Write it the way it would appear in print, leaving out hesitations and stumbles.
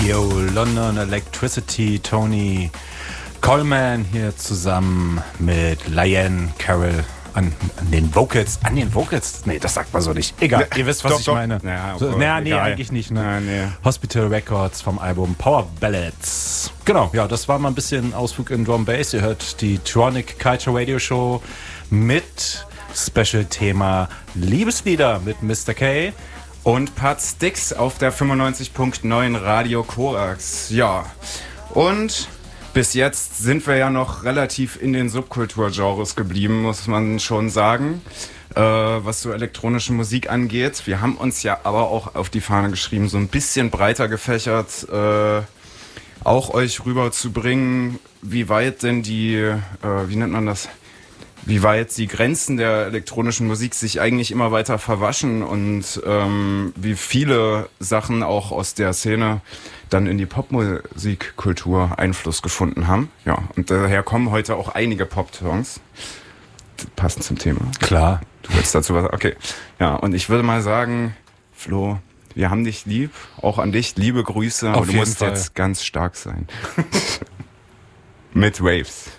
Radio London Electricity, Tony Coleman hier zusammen mit Liane Carroll an den Vocals. An den Vocals? Nee, das sagt man so nicht. Egal, ihr wisst, was ich meine. Nee, eigentlich nicht. Ne? Nee. Hospital Records vom Album Power Ballads. Genau, ja, das war mal ein bisschen Ausflug in Drum Bass. Ihr hört die Tronic Culture Radio Show mit Special-Thema Liebeslieder mit Mr. K. Und Part Sticks auf der 95.9 Radio Korax. Ja, und bis jetzt sind wir ja noch relativ in den Subkulturgenres geblieben, muss man schon sagen, was so elektronische Musik angeht. Wir haben uns ja aber auch auf die Fahne geschrieben, so ein bisschen breiter gefächert, auch euch rüberzubringen, wie weit denn die, wie weit die Grenzen der elektronischen Musik sich eigentlich immer weiter verwaschen und wie viele Sachen auch aus der Szene dann in die Popmusikkultur Einfluss gefunden haben. Ja, und daher kommen heute auch einige Pop-Songs, passend zum Thema. Klar. Du willst dazu was? Okay. Ja, und ich würde mal sagen, Flo, wir haben dich lieb, auch an dich, liebe Grüße, aber du musst jetzt ganz stark sein. Mit Waves.